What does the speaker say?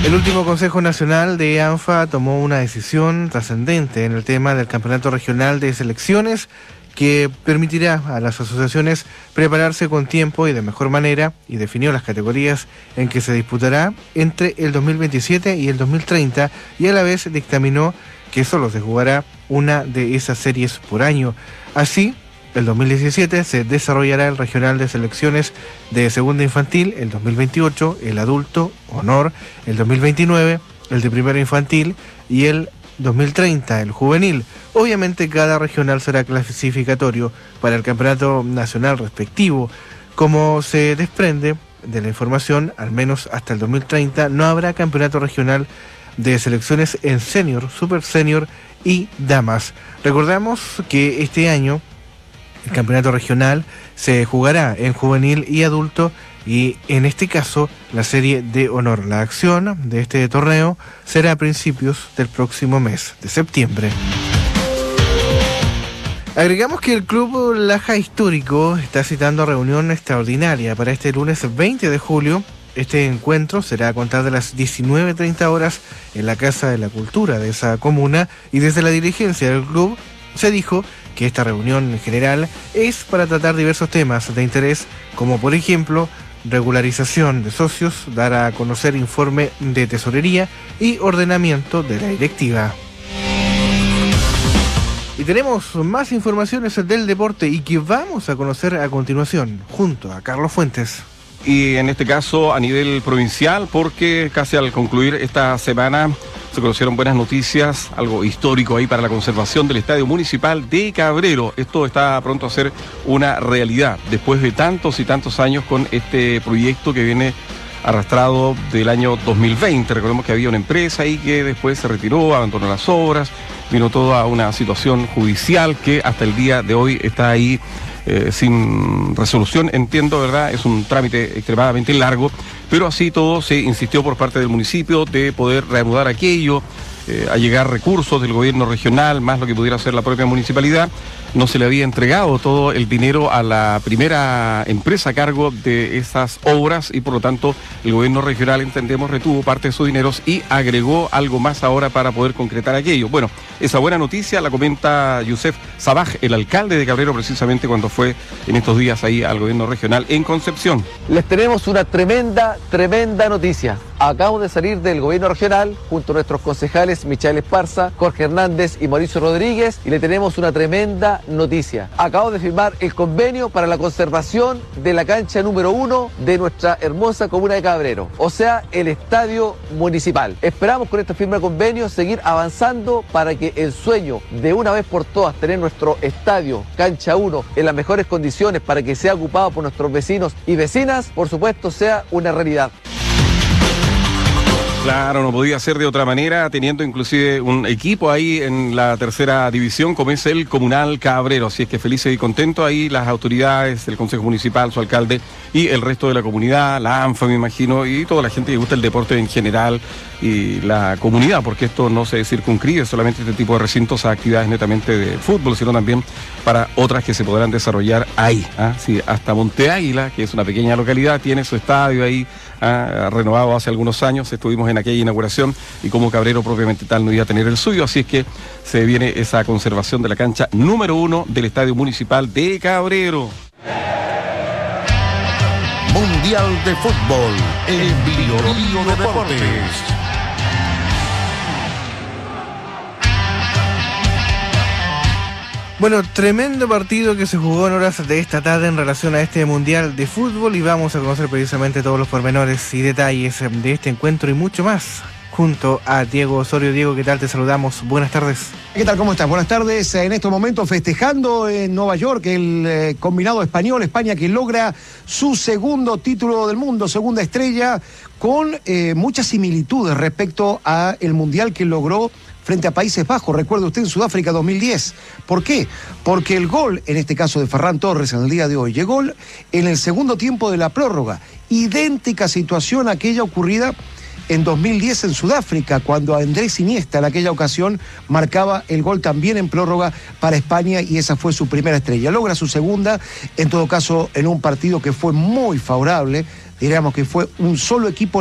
El último Consejo Nacional de ANFA tomó una decisión trascendente en el tema del Campeonato Regional de Selecciones que permitirá a las asociaciones prepararse con tiempo y de mejor manera, y definió las categorías en que se disputará entre el 2027 y el 2030, y a la vez dictaminó que solo se jugará una de esas series por año. Así, el 2017 se desarrollará el Regional de Selecciones de Segunda Infantil, el 2028 el Adulto Honor, el 2029 el de Primera Infantil y el 2030 el Juvenil. Obviamente cada regional será clasificatorio para el campeonato nacional respectivo. Como se desprende de la información, al menos hasta el 2030 no habrá campeonato regional de selecciones en senior, super senior y damas. Recordamos que este año el campeonato regional se jugará en juvenil y adulto, y en este caso la serie de honor. La acción de este torneo será a principios del próximo mes de septiembre. Agregamos que el Club Laja Histórico está citando reunión extraordinaria para este lunes 20 de julio. Este encuentro será a contar de las 19:30 horas en la Casa de la Cultura de esa comuna, y desde la dirigencia del club se dijo que esta reunión general es para tratar diversos temas de interés, como por ejemplo regularización de socios, dar a conocer informe de tesorería y ordenamiento de la directiva. Y tenemos más informaciones del deporte y que vamos a conocer a continuación junto a Carlos Fuentes. Y en este caso a nivel provincial, porque casi al concluir esta semana se conocieron buenas noticias, algo histórico ahí para la conservación del Estadio Municipal de Cabrero. Esto está pronto a ser una realidad, después de tantos y tantos años con este proyecto que viene arrastrado del año 2020. Recordemos que había una empresa ahí que después se retiró, abandonó las obras, vino toda una situación judicial que hasta el día de hoy está ahí sin resolución, entiendo, ¿verdad? Es un trámite extremadamente largo, pero así todo se insistió por parte del municipio de poder reanudar aquello, a llegar recursos del gobierno regional, más lo que pudiera hacer la propia municipalidad. No se le había entregado todo el dinero a la primera empresa a cargo de esas obras y por lo tanto el gobierno regional, entendemos, retuvo parte de sus dineros y agregó algo más ahora para poder concretar aquello. Bueno, esa buena noticia la comenta Youssef Sabaj, el alcalde de Cabrero, precisamente cuando fue en estos días ahí al gobierno regional en Concepción. Les tenemos una tremenda noticia. Acabamos de salir del gobierno regional junto a nuestros concejales Michael Esparza, Jorge Hernández y Mauricio Rodríguez, y le tenemos una tremenda noticia. Acabamos de firmar el convenio para la conservación de la cancha número 1 de nuestra hermosa comuna de Cabrero, o sea, el Estadio Municipal. Esperamos con esta firma de convenio seguir avanzando para que el sueño de una vez por todas tener nuestro estadio, cancha 1, en las mejores condiciones para que sea ocupado por nuestros vecinos y vecinas, por supuesto, sea una realidad. Claro, no podía ser de otra manera, teniendo inclusive un equipo ahí en la tercera división como es el Comunal Cabrero. Así es que felices y contentos ahí las autoridades, el Consejo Municipal, su alcalde y el resto de la comunidad, la ANFA me imagino, y toda la gente que gusta el deporte en general y la comunidad, porque esto no se circunscribe solamente este tipo de recintos a actividades netamente de fútbol, sino también para otras que se podrán desarrollar ahí. Sí, hasta Monte Águila, que es una pequeña localidad, tiene su estadio ahí, renovado hace algunos años. Estuvimos en aquella inauguración y como Cabrero propiamente tal no iba a tener el suyo, así es que se viene esa conservación de la cancha número 1 del Estadio Municipal de Cabrero. Mundial de Fútbol en Bio Deportes. Bueno, tremendo partido que se jugó en horas de esta tarde en relación a este Mundial de Fútbol, y vamos a conocer precisamente todos los pormenores y detalles de este encuentro y mucho más junto a Diego Osorio. Diego, ¿qué tal? Te saludamos. Buenas tardes. ¿Qué tal? ¿Cómo estás? Buenas tardes. En estos momentos festejando en Nueva York el combinado español, España, que logra su segundo título del mundo, segunda estrella, con muchas similitudes respecto a el Mundial que logró frente a Países Bajos, recuerde usted, en Sudáfrica 2010. ¿Por qué? Porque el gol, en este caso de Ferran Torres en el día de hoy, llegó en el segundo tiempo de la prórroga. Idéntica situación a aquella ocurrida en 2010 en Sudáfrica, cuando Andrés Iniesta en aquella ocasión marcaba el gol también en prórroga para España, y esa fue su primera estrella. Logra su segunda, en todo caso, en un partido que fue muy favorable, diríamos que fue un solo equipo